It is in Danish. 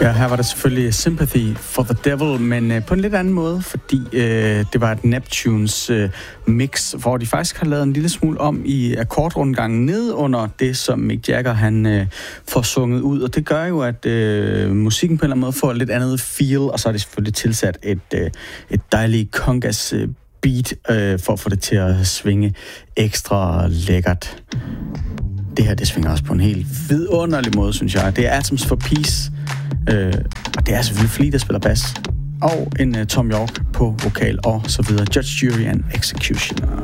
Ja, her var der selvfølgelig Sympathy for the Devil, men på en lidt anden måde, fordi det var et Neptunes mix, hvor de faktisk har lavet en lille smule om i akkordrundgangen ned under det, som Mick Jagger han får sunget ud, og det gør jo, at musikken på en eller anden måde får et lidt andet feel, og så er det selvfølgelig tilsat et dejligt congas beat for at få det til at svinge ekstra lækkert. Det her, det svinger også på en helt vidunderlig måde, synes jeg. Det er Atoms for Peace, og det er selvfølgelig Flea, der spiller bas, og en Tom York på vokal og så videre. Judge, Jury and Executioner.